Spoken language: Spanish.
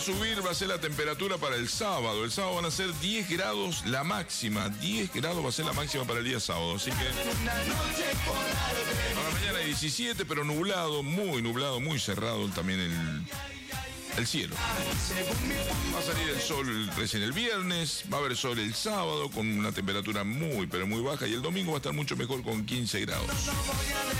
a subir va a ser la temperatura para el sábado. El sábado van a ser 10 grados la máxima. 10 grados va a ser la máxima para el día sábado. Así que a la mañana hay 17, pero nublado, muy cerrado también el cielo. Va a salir el sol recién el viernes, va a haber sol el sábado con una temperatura muy, pero muy baja, y el domingo va a estar mucho mejor con 15 grados.